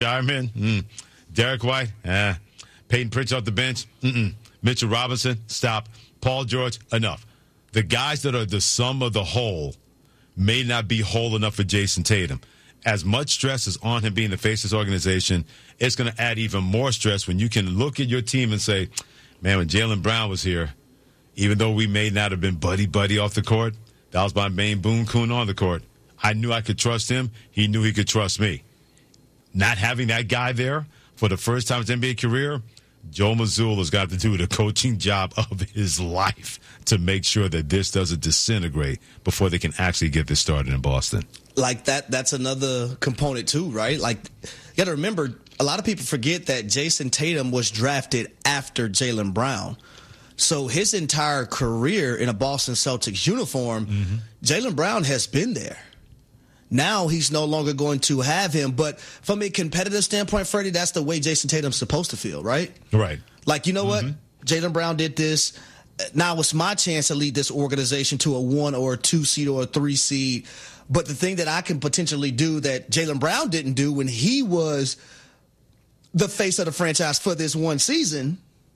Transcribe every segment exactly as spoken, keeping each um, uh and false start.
Ironman, mm. Derek White, eh. Peyton Pritchard off the bench, mm-mm. Mitchell Robinson, stop. Paul George, enough. The guys that are the sum of the whole may not be whole enough for Jason Tatum. As much stress is on him being the face of this organization, it's going to add even more stress when you can look at your team and say, man, when Jaylen Brown was here, even though we may not have been buddy-buddy off the court, that was my main boon-coon on the court. I knew I could trust him. He knew he could trust me. Not having that guy there for the first time in his N B A career, Joe Mazzulla's got to do the coaching job of his life to make sure that this doesn't disintegrate before they can actually get this started in Boston. Like that, that's another component too, right? Like, you got to remember, a lot of people forget that Jason Tatum was drafted after Jaylen Brown. So his entire career in a Boston Celtics uniform, mm-hmm. Jaylen Brown has been there. Now he's no longer going to have him. But from a competitive standpoint, Freddie, that's the way Jason Tatum's supposed to feel, right? Right. Like, you know mm-hmm. what? Jaylen Brown did this. Now it's my chance to lead this organization to a one or a two seed or a three seed. But the thing that I can potentially do that Jaylen Brown didn't do when he was the face of the franchise for this one season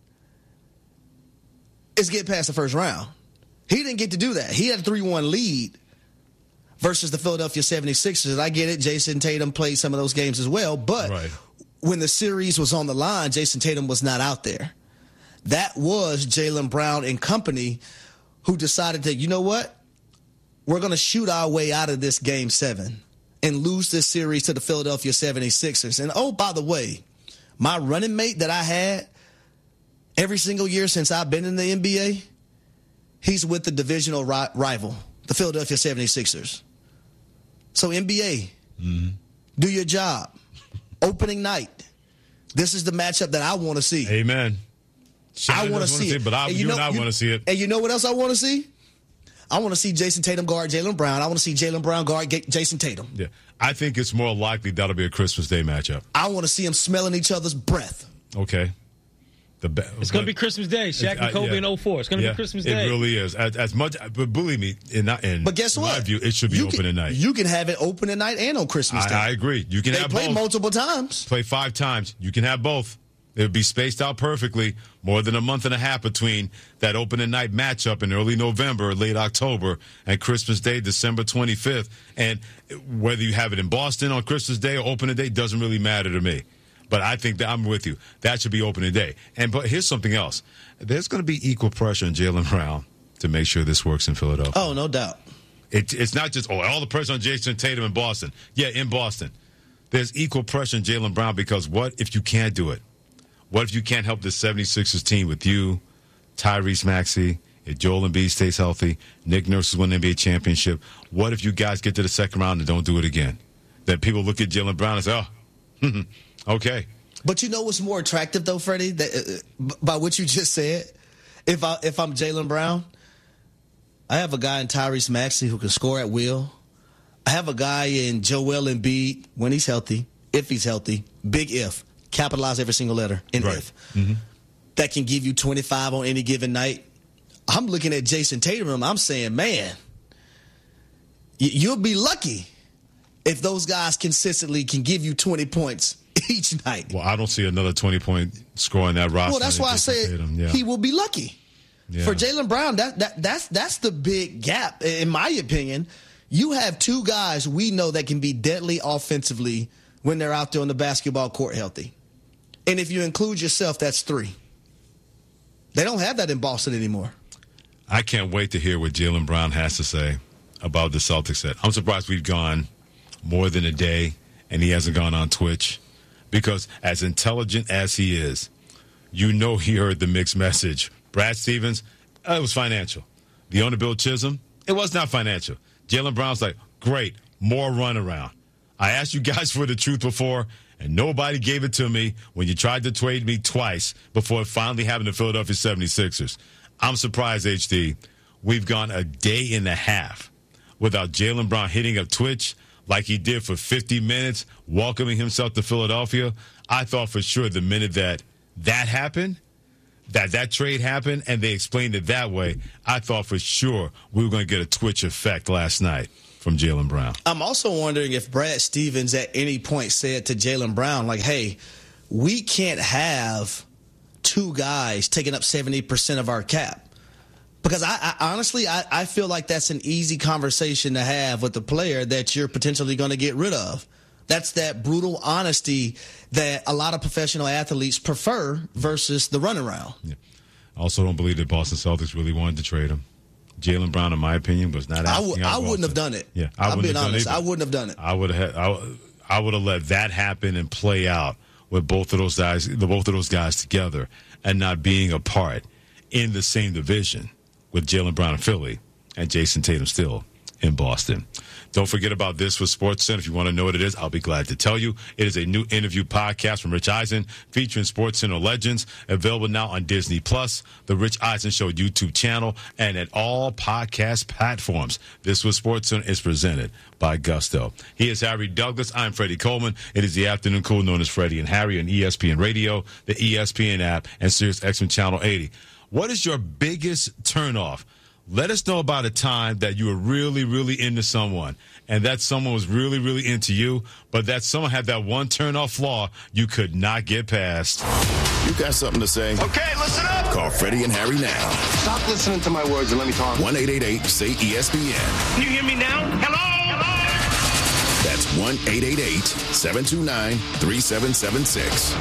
is get past the first round. He didn't get to do that. He had a three one lead versus the Philadelphia seventy-sixers. I get it. Jason Tatum played some of those games as well. But right. when the series was on the line, Jason Tatum was not out there. That was Jaylen Brown and company who decided that, you know what? We're going to shoot our way out of this game seven and lose this series to the Philadelphia seventy-sixers. And, oh, by the way, my running mate that I had every single year since I've been in the N B A, he's with the divisional ri- rival, the Philadelphia seventy-sixers. So, N B A, mm-hmm. do your job. Opening night. This is the matchup that I want to see. Amen. Shannon I want to see it. it. But I, and you, you know, and I want to see it. And you know what else I want to see? I want to see Jason Tatum guard Jaylen Brown. I want to see Jaylen Brown guard G- Jason Tatum. Yeah, I think it's more likely that'll be a Christmas Day matchup. I want to see them smelling each other's breath. Okay. The be- it's going to be Christmas Day. Shaq and Kobe uh, yeah. in oh four. It's going to yeah, be Christmas Day. It really is. As, as much, but believe me, in, in but guess what? my view, it should be you open can, at night. You can have it open at night and on Christmas I, Day. I agree. You can they have play both. multiple times. Play five times. You can have both. It would be spaced out perfectly, more than a month and a half between that opening night matchup in early November, late October, and Christmas Day, December twenty-fifth. And whether you have it in Boston on Christmas Day or opening day doesn't really matter to me. But I think that I'm with you. That should be opening day. And but here's something else. There's going to be equal pressure on Jaylen Brown to make sure this works in Philadelphia. Oh, no doubt. It, it's not just, oh, all the pressure on Jason Tatum in Boston. Yeah, in Boston. There's equal pressure on Jaylen Brown because what if you can't do it? What if you can't help the seventy-sixers team with you, Tyrese Maxey, if Joel Embiid stays healthy, Nick Nurse has won the N B A championship? What if you guys get to the second round and don't do it again? Then people look at Jaylen Brown and say, oh, okay. But you know what's more attractive, though, Freddie, that, uh, by what you just said? If, I, if I'm Jaylen Brown, I have a guy in Tyrese Maxey who can score at will. I have a guy in Joel Embiid when he's healthy, if he's healthy, big if. Capitalize every single letter in right. if. Mm-hmm. That can give you twenty-five on any given night. I'm looking at Jason Tatum and I'm saying, man, y- you'll be lucky if those guys consistently can give you twenty points each night. Well, I don't see another twenty-point score in that roster. Well, that's why I said yeah. he will be lucky. Yeah. For Jaylen Brown, that, that that's that's the big gap, in my opinion. You have two guys we know that can be deadly offensively when they're out there on the basketball court healthy. And if you include yourself, that's three. They don't have that in Boston anymore. I can't wait to hear what Jaylen Brown has to say about the Celtics set. I'm surprised we've gone more than a day and he hasn't gone on Twitch because as intelligent as he is, you know he heard the mixed message. Brad Stevens, uh, it was financial. The owner, Bill Chisholm, it was not financial. Jaylen Brown's like, great, more runaround. I asked you guys for the truth before, and nobody gave it to me when you tried to trade me twice before it finally happened to Philadelphia seventy-sixers. I'm surprised, H D, we've gone a day and a half without Jaylen Brown hitting up Twitch like he did for fifty minutes, welcoming himself to Philadelphia. I thought for sure the minute that that happened, that that trade happened, and they explained it that way, I thought for sure we were going to get a Twitch effect last night from Jaylen Brown. I'm also wondering if Brad Stevens at any point said to Jaylen Brown, like, hey, we can't have two guys taking up seventy percent of our cap. Because I, I honestly, I, I feel like that's an easy conversation to have with the player that you're potentially going to get rid of. That's that brutal honesty that a lot of professional athletes prefer versus the runaround. Yeah. I also don't believe that Boston Celtics really wanted to trade him. Jaylen Brown, in my opinion, was not asking. I, w- I wouldn't have done it. Yeah, I I'm wouldn't being have honest. done it I wouldn't have done it. I would have. I, I would have let that happen and play out with both of those guys, the both of those guys together, and not being apart in the same division with Jaylen Brown in Philly and Jason Tatum still in Boston. Don't forget about This with SportsCenter. If you want to know what it is, I'll be glad to tell you. It is a new interview podcast from Rich Eisen featuring SportsCenter legends, available now on Disney Plus, the Rich Eisen Show YouTube channel, and at all podcast platforms. This with SportsCenter is presented by Gusto. He is Harry Douglas. I'm Freddie Coleman. It is the afternoon cool known as Freddie and Harry on E S P N Radio, the E S P N app, and Sirius X M Channel eighty. What is your biggest turnoff? Let us know about a time that you were really, really into someone, and that someone was really, really into you, but that someone had that one turn-off flaw you could not get past. You got something to say? Okay, listen up. Call Freddie and Harry now. Stop listening to my words and let me talk. one eight eight eight say E S P N. Can you hear me now? Hello? Hello? That's one eight eight eight seven two nine three seven seven six.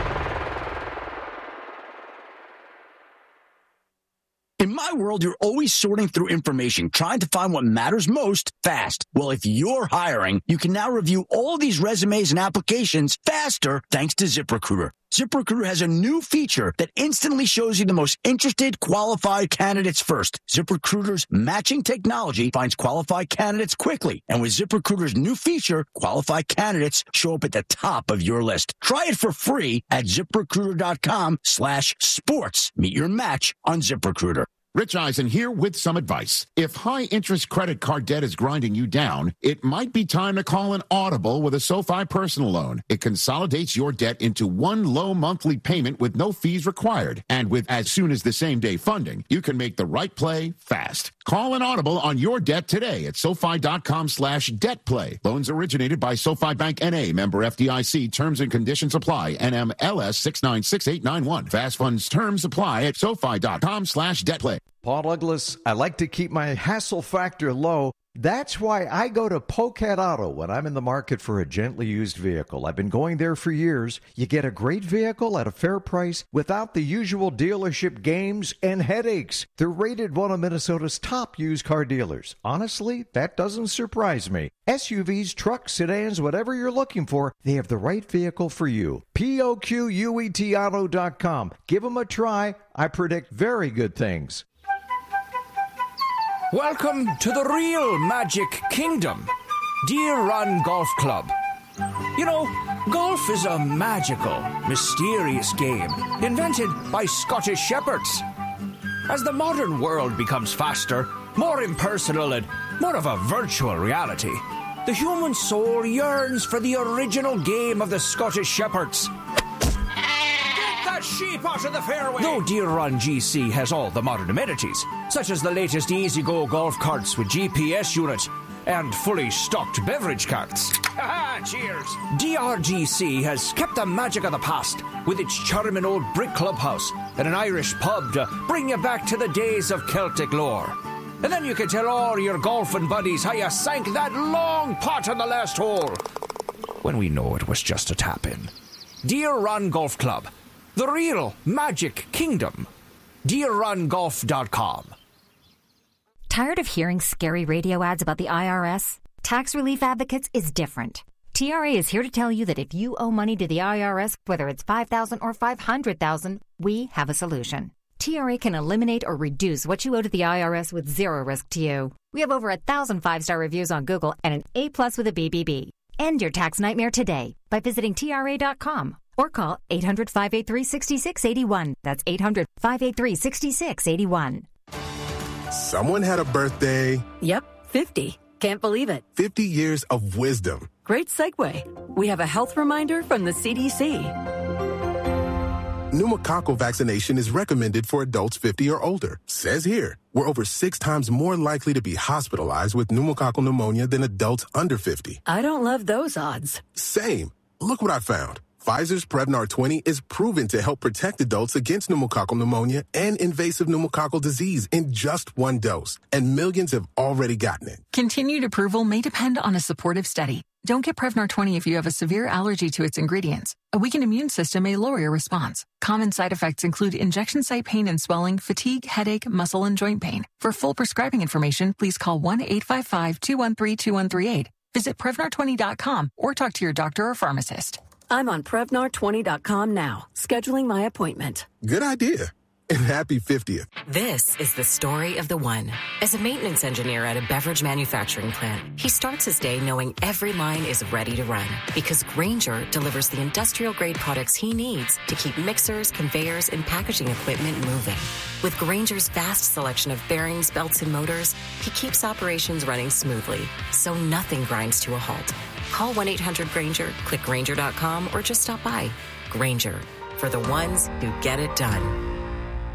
In my world, you're always sorting through information, trying to find what matters most fast. Well, if you're hiring, you can now review all these resumes and applications faster thanks to ZipRecruiter. ZipRecruiter has a new feature that instantly shows you the most interested, qualified candidates first. ZipRecruiter's matching technology finds qualified candidates quickly. And with ZipRecruiter's new feature, qualified candidates show up at the top of your list. Try it for free at ZipRecruiter.com slash sports. Meet your match on ZipRecruiter. Rich Eisen here with some advice. If high-interest credit card debt is grinding you down, it might be time to call an Audible with a SoFi personal loan. It consolidates your debt into one low monthly payment with no fees required. And with as soon as the same-day funding, you can make the right play fast. Call an Audible on your debt today at SoFi.com slash debt play. Loans originated by SoFi Bank N A, member F D I C. Terms and conditions apply. N M L S six nine six eight nine one. Fast funds terms apply at SoFi.com slash debt play. Paul Douglas, I like to keep my hassle factor low. That's why I go to Pocat Auto when I'm in the market for a gently used vehicle. I've been going there for years. You get a great vehicle at a fair price without the usual dealership games and headaches. They're rated one of Minnesota's top used car dealers. Honestly, that doesn't surprise me. S U Vs, trucks, sedans, whatever you're looking for, they have the right vehicle for you. P O Q U E T auto dot com. Give them a try. I predict very good things. Welcome to the real Magic Kingdom, Deer Run Golf Club. You know, golf is a magical, mysterious game invented by Scottish shepherds. As the modern world becomes faster, more impersonal, and more of a virtual reality, the human soul yearns for the original game of the Scottish shepherds. Sheep out of the fairway. Though Deer Run G C has all the modern amenities, such as the latest easy-go golf carts with G P S unit and fully stocked beverage carts. Cheers! D R G C has kept the magic of the past with its charming old brick clubhouse and an Irish pub to bring you back to the days of Celtic lore. And then you can tell all your golfing buddies how you sank that long putt on the last hole, when we know it was just a tap-in. Deer Run Golf Club. The real Magic Kingdom. Deer Run Golf dot com. Tired of hearing scary radio ads about the I R S? Tax Relief Advocates is different. T R A is here to tell you that if you owe money to the I R S, whether it's five thousand dollars or five hundred thousand dollars, we have a solution. T R A can eliminate or reduce what you owe to the I R S with zero risk to you. We have over a thousand five-star reviews on Google and an A plus with a B B B. End your tax nightmare today by visiting T R A dot com. Or call eight hundred, five eight three, six six eight one. That's eight hundred, five eight three, six six eight one. Someone had a birthday. Yep, fifty. Can't believe it. fifty years of wisdom. Great segue. We have a health reminder from the C D C. Pneumococcal vaccination is recommended for adults fifty or older. Says here, we're over six times more likely to be hospitalized with pneumococcal pneumonia than adults under fifty. I don't love those odds. Same. Look what I found. Pfizer's Prevnar twenty is proven to help protect adults against pneumococcal pneumonia and invasive pneumococcal disease in just one dose. And millions have already gotten it. Continued approval may depend on a supportive study. Don't get Prevnar twenty if you have a severe allergy to its ingredients. A weakened immune system may lower your response. Common side effects include injection site pain and swelling, fatigue, headache, muscle, and joint pain. For full prescribing information, please call one eight five five, two one three, two one three eight. Visit Prevnar twenty dot com or talk to your doctor or pharmacist. I'm on Prevnar twenty dot com now, scheduling my appointment. Good idea. And happy fiftieth. This is the story of the one. As a maintenance engineer at a beverage manufacturing plant, he starts his day knowing every line is ready to run because Grainger delivers the industrial-grade products he needs to keep mixers, conveyors, and packaging equipment moving. With Grainger's vast selection of bearings, belts, and motors, he keeps operations running smoothly, so nothing grinds to a halt. Call one eight hundred Grainger, click Grainger dot com, or just stop by. Grainger, for the ones who get it done.